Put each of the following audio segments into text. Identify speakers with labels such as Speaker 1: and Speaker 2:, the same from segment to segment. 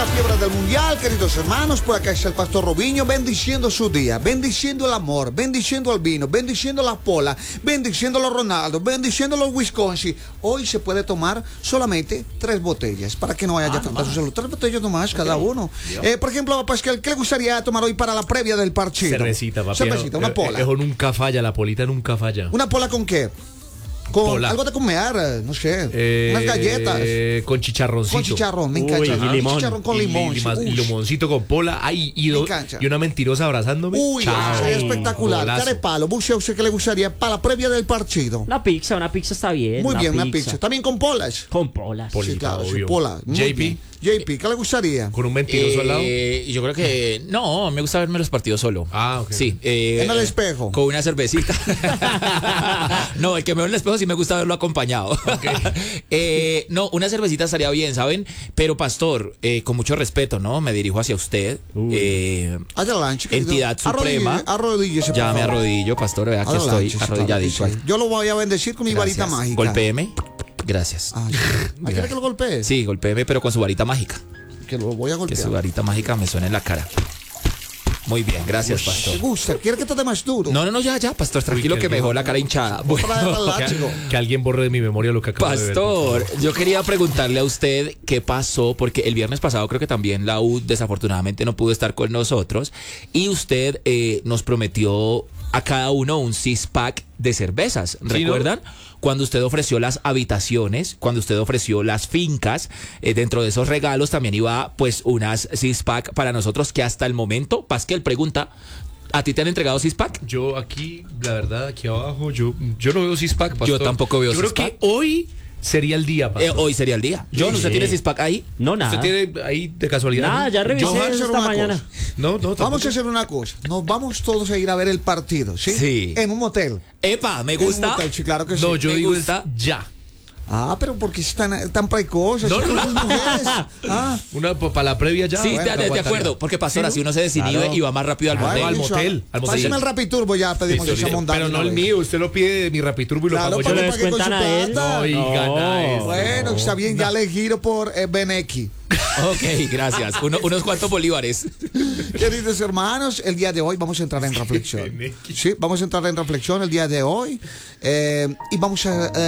Speaker 1: fiebre del mundial, queridos hermanos. Por acá está el pastor Robinho bendiciendo su día, bendiciendo el amor, bendiciendo el vino, bendiciendo la pola, bendiciendo los Ronaldo, bendiciendo los Wisconsin. Hoy se puede tomar solamente 3 botellas para que no haya tanta su salud. 3 botellas nomás cada uno. Por ejemplo, pues, ¿qué le gustaría tomar hoy para la previa del partido?
Speaker 2: Cervecita, papi.
Speaker 1: Cervecita, una pola.
Speaker 2: Eso nunca falla, la polita nunca falla.
Speaker 1: ¿Una pola con qué? Con
Speaker 2: Pola.
Speaker 1: algo de comer, no sé, unas galletas.
Speaker 2: Con chicharroncito.
Speaker 1: Con chicharrón, me encanta.
Speaker 3: Uy, y limón.
Speaker 1: Chicharrón con limón.
Speaker 2: Y,
Speaker 1: sí.
Speaker 2: y limoncito con pola. Ay, y una mentirosa abrazándome.
Speaker 1: Uy,
Speaker 2: Chao.
Speaker 1: sería espectacular.
Speaker 2: Golazo.
Speaker 1: Carepalo, ¿a usted qué le gustaría para la previa del partido?
Speaker 3: Una pizza está bien.
Speaker 1: Muy bien, una pizza. También con polas.
Speaker 3: Con polas.
Speaker 2: Polita,
Speaker 1: Sí, claro, sí,
Speaker 2: obvio.
Speaker 1: pola. Muy
Speaker 2: JP.
Speaker 1: bien. JP, ¿qué le gustaría?
Speaker 2: Con un mentiroso al lado.
Speaker 4: Yo creo que no, me gusta verme los partidos solo.
Speaker 2: Ah, ok.
Speaker 4: Sí.
Speaker 1: En el espejo.
Speaker 4: Con una cervecita. No, el que me ve en el espejo sí me gusta verlo acompañado. No, una cervecita estaría bien, ¿saben? Pero pastor, con mucho respeto, ¿no? Me dirijo hacia usted.
Speaker 1: Adelante, querido.
Speaker 4: Entidad suprema.
Speaker 1: Arrodíllese,
Speaker 4: Ya
Speaker 1: por
Speaker 4: me
Speaker 1: favor.
Speaker 4: arrodillo, pastor, vea que
Speaker 1: Adelante,
Speaker 4: estoy
Speaker 1: sí,
Speaker 4: arrodilladito
Speaker 1: claro que
Speaker 4: ahí.
Speaker 1: sí. Yo lo voy a bendecir con mi varita
Speaker 4: Gracias.
Speaker 1: mágica.
Speaker 4: Golpéeme. Gracias.
Speaker 1: Ah, sí. ¿Quiere que lo golpee?
Speaker 4: Sí, golpéeme, pero con su varita mágica.
Speaker 1: Que lo voy a
Speaker 4: Que
Speaker 1: golpear.
Speaker 4: su varita mágica me suene en la cara. Muy bien, gracias, pastor.
Speaker 1: ¿Te gusta? ¿Quiere que te dé más duro?
Speaker 4: No, ya, pastor, tranquilo
Speaker 2: Uy,
Speaker 4: que me dejó la cara hinchada. Bueno,
Speaker 1: Para relaxo.
Speaker 2: Que alguien borre de mi memoria lo que acabo de ver.
Speaker 4: pastor, yo quería preguntarle a usted qué pasó, porque el viernes pasado creo que también la U desafortunadamente no pudo estar con nosotros y usted nos prometió a cada uno un 6-pack de cervezas, ¿recuerdan? Cuando usted ofreció las habitaciones, cuando usted ofreció las fincas, dentro de esos regalos también iba pues unas 6-pack para nosotros que hasta el momento, Pasquel pregunta, ¿a ti te han entregado 6-pack?
Speaker 2: Yo aquí, la verdad, aquí abajo, yo no veo six-pack, pastor.
Speaker 4: Yo tampoco veo
Speaker 2: Yo creo
Speaker 4: six-pack.
Speaker 2: que hoy sería el día, pastor.
Speaker 4: Hoy sería el día. John, ¿usted tiene 6-pack ahí?
Speaker 3: No, nada.
Speaker 2: ¿Usted tiene ahí de casualidad?
Speaker 3: Nada, ya revisé
Speaker 1: Vamos a hacer
Speaker 3: esta
Speaker 1: una
Speaker 3: mañana.
Speaker 1: cosa.
Speaker 2: No, tampoco.
Speaker 1: Vamos a hacer una cosa. Nos vamos todos a ir a ver el partido, ¿sí?
Speaker 4: Sí.
Speaker 1: En un motel.
Speaker 4: Epa, me
Speaker 1: En un
Speaker 4: gusta.
Speaker 1: motel, sí, claro que sí.
Speaker 2: No, yo
Speaker 4: Me
Speaker 2: digo
Speaker 4: gusta.
Speaker 2: ya.
Speaker 1: Ah, pero ¿por qué es tan precoces?
Speaker 2: No, no,
Speaker 1: Las mujeres. Ah,
Speaker 2: Una para la previa ya.
Speaker 4: Sí,
Speaker 2: bueno,
Speaker 4: de
Speaker 2: aguantaría.
Speaker 4: acuerdo, porque pastor, así uno se desinhibe
Speaker 3: Claro.
Speaker 4: y va más rápido al
Speaker 1: bueno,
Speaker 4: motel.
Speaker 2: al
Speaker 1: dicho,
Speaker 2: motel, al motel.
Speaker 1: Páseme el Rapiturbo, ya pedimos
Speaker 2: Listo,
Speaker 1: esa
Speaker 2: listo.
Speaker 1: mondada.
Speaker 2: Pero
Speaker 1: de
Speaker 2: no
Speaker 1: una
Speaker 2: el
Speaker 1: vez.
Speaker 2: mío, usted lo pide de mi Rapiturbo y lo
Speaker 1: Claro,
Speaker 2: pago
Speaker 1: para
Speaker 2: yo.
Speaker 3: le
Speaker 1: que pague con
Speaker 3: descuentan
Speaker 1: su
Speaker 3: a él.
Speaker 1: plata.
Speaker 2: No, y gana eso.
Speaker 1: Bueno, está bien, ya le giro por Benequi.
Speaker 4: Ok, gracias. Unos cuantos bolívares.
Speaker 1: Queridos hermanos, el día de hoy vamos a entrar en reflexión. Sí, vamos a entrar en reflexión el día de hoy y vamos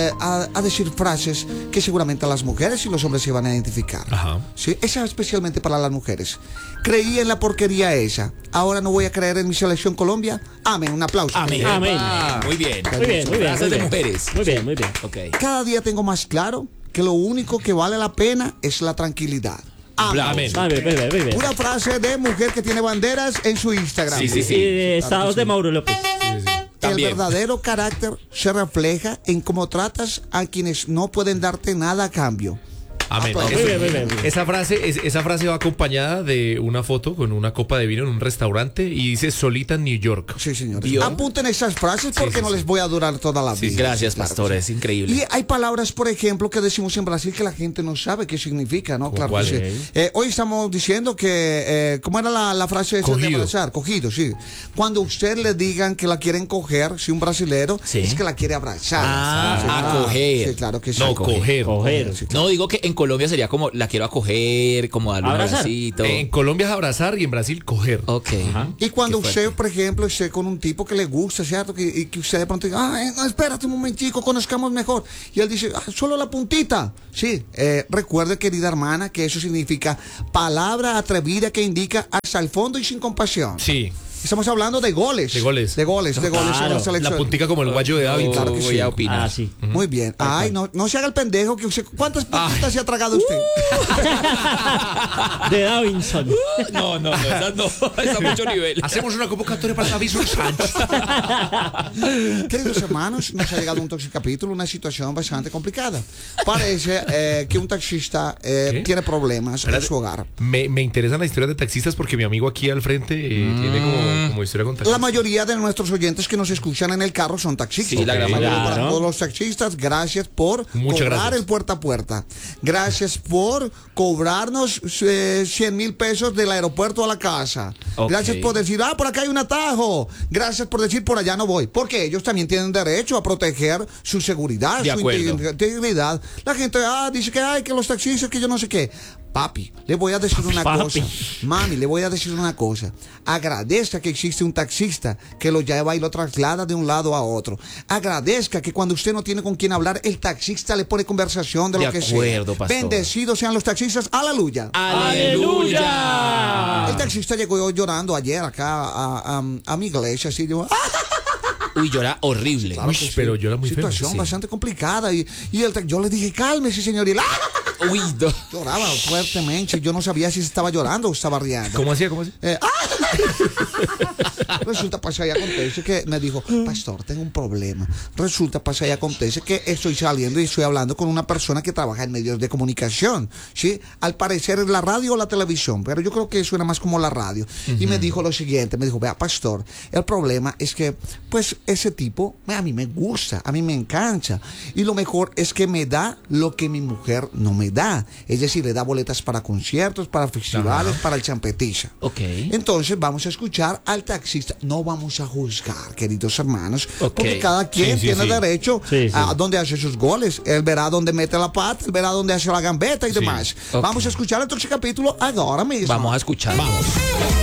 Speaker 1: a decir frases que seguramente las mujeres y los hombres se van a identificar.
Speaker 2: Ajá.
Speaker 1: Sí, esa especialmente para las mujeres. Creí en la porquería esa. Ahora no voy a creer en mi selección Colombia. Amén, un aplauso.
Speaker 4: Amén.
Speaker 3: Amén.
Speaker 4: Muy bien.
Speaker 3: Muy bien, muy bien.
Speaker 4: Frases
Speaker 3: muy
Speaker 4: de
Speaker 3: bien.
Speaker 4: mujeres.
Speaker 3: Muy bien, muy bien.
Speaker 4: Ok.
Speaker 1: Cada día tengo más claro que lo único que vale la pena es la tranquilidad. Amén.
Speaker 2: Amén.
Speaker 3: Muy bien, muy bien.
Speaker 1: Una frase de mujer que tiene banderas en su Instagram.
Speaker 4: Sí, sí, sí.
Speaker 3: Y de estados de Mauro López.
Speaker 4: También.
Speaker 1: El verdadero carácter se refleja en cómo tratas a quienes no pueden darte nada a cambio.
Speaker 2: Amén.
Speaker 1: Muy
Speaker 3: bien, muy bien, muy bien.
Speaker 2: Esa frase va acompañada de una foto con una copa de vino en un restaurante y dice solita en New York.
Speaker 1: Sí, señores.
Speaker 4: ¿Vio?
Speaker 1: Apunten esas frases porque
Speaker 2: sí,
Speaker 1: no
Speaker 2: sí.
Speaker 1: les voy a durar toda la vida.
Speaker 4: Gracias,
Speaker 1: Claro
Speaker 4: pastor.
Speaker 1: que
Speaker 4: Es
Speaker 1: sí.
Speaker 4: increíble.
Speaker 1: Y hay palabras, por ejemplo, que decimos en Brasil que la gente no sabe qué significa, ¿no? Claro que sí.
Speaker 2: cuáles?
Speaker 1: Hoy estamos diciendo que, ¿cómo era la frase esa de
Speaker 2: Cogido.
Speaker 1: abrazar? Cogido, sí. Cuando usted le digan que la quieren coger, si un brasilero,
Speaker 4: Sí.
Speaker 1: es que la quiere abrazar.
Speaker 4: Ah, acoger.
Speaker 1: Sí, claro que sí.
Speaker 2: No, coger.
Speaker 3: Coger.
Speaker 1: Sí,
Speaker 4: No, digo que en Colombia sería como la quiero acoger, como darle un
Speaker 3: Abrazar.
Speaker 4: abracito.
Speaker 2: En Colombia es abrazar y en Brasil coger.
Speaker 4: Ok.
Speaker 1: Y cuando
Speaker 4: Qué
Speaker 1: usted,
Speaker 4: fuerte.
Speaker 1: por ejemplo, esté con un tipo que le gusta, ¿cierto? Y que usted de pronto diga, ay, no, espérate un momentico, conozcamos mejor. Y él dice, solo la puntita. Sí, recuerde, querida hermana, que eso significa palabra atrevida que indica hasta el fondo y sin compasión.
Speaker 2: Sí,
Speaker 1: Estamos hablando de goles.
Speaker 2: De goles.
Speaker 1: De goles en
Speaker 3: Claro.
Speaker 1: la
Speaker 2: la
Speaker 1: selección.
Speaker 2: puntica como el guayo de David.
Speaker 1: Claro que
Speaker 4: Voy
Speaker 1: sí.
Speaker 4: a opinar.
Speaker 3: Ah, sí.
Speaker 1: Muy bien. Ay, no se haga el pendejo que usted. ¿Cuántas puntitas se ha tragado usted?
Speaker 3: De Davinson.
Speaker 4: No, esa no. Esa a mucho nivel.
Speaker 2: Hacemos una convocatoria para David Sánchez.
Speaker 1: Queridos hermanos, nos ha llegado un capítulo, una situación bastante complicada. Parece que un taxista tiene problemas en su hogar.
Speaker 2: Me interesan las historias de taxistas porque mi amigo aquí al frente tiene como historia con taxistas.
Speaker 1: La mayoría de nuestros oyentes que nos escuchan en el carro son taxistas.
Speaker 4: Sí, la gran
Speaker 3: mayoría.
Speaker 1: Para
Speaker 3: Claro.
Speaker 1: todos los taxistas, gracias por
Speaker 2: Muchas
Speaker 1: cobrar
Speaker 2: gracias.
Speaker 1: el puerta a puerta. Gracias por cobrarnos 100,000 pesos del aeropuerto a la casa.
Speaker 4: Ok.
Speaker 1: Gracias por decir, por acá hay un atajo. Gracias por decir, por allá no voy. Porque ellos también tienen derecho a proteger su seguridad,
Speaker 4: De
Speaker 1: su
Speaker 4: acuerdo.
Speaker 1: integridad. La gente dice que los taxistas, que yo no sé qué. Papi, le voy a decir una
Speaker 3: Papi.
Speaker 1: cosa. Mami, le voy a decir una cosa. Agradezca que existe un taxista que lo lleva y lo traslada de un lado a otro. Agradezca que cuando usted no tiene con quién hablar, el taxista le pone conversación de lo que sea.
Speaker 4: De acuerdo, pastor.
Speaker 1: Bendecidos sean los taxistas. Aleluya.
Speaker 3: ¡Aleluya!
Speaker 1: El taxista llegó llorando ayer acá a mi iglesia, así yo.
Speaker 4: Uy, llora horrible.
Speaker 1: Claro que sí.
Speaker 2: Pero llora muy feo.
Speaker 1: Situación
Speaker 2: Sí.
Speaker 1: bastante complicada. Y yo le dije, cálmese, señor. Y él
Speaker 4: Uy, no.
Speaker 1: lloraba fuertemente. Yo no sabía si estaba llorando o estaba riendo.
Speaker 2: ¿Cómo hacía? ¿Cómo hacía?
Speaker 1: Resulta, pasa y acontece que me dijo, pastor, tengo un problema. Resulta, pasa y acontece que estoy saliendo y estoy hablando con una persona que trabaja en medios de comunicación, ¿sí? Al parecer es la radio o la televisión, pero yo creo que suena más como la radio. Y me dijo lo siguiente, me dijo, vea, pastor, el problema es que, pues, ese tipo, a mí me gusta, a mí me encanta. Y lo mejor es que me da lo que mi mujer no me da. Es decir, le da boletas para conciertos, para festivales, para el champetiza.
Speaker 4: Ok.
Speaker 1: Entonces vamos a escuchar al taxista. No vamos a juzgar, queridos hermanos,
Speaker 4: Ok.
Speaker 1: porque cada quien
Speaker 2: Sí, sí,
Speaker 1: tiene
Speaker 2: sí.
Speaker 1: derecho
Speaker 3: Sí, sí.
Speaker 1: a donde hace sus goles. Él verá dónde mete la pata, él verá dónde hace la gambeta y demás.
Speaker 4: Ok.
Speaker 1: Vamos a escuchar el próximo capítulo ahora mismo.
Speaker 4: Vamos a escuchar. Vamos.